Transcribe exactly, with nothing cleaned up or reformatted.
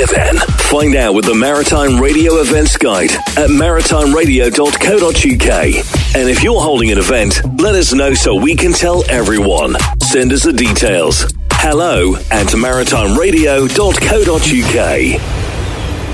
then, find out with the Maritime Radio Events Guide at maritime radio dot co dot uk. And if you're holding an event, let us know so we can tell everyone. Send us the details. Hello at maritime radio dot co dot uk.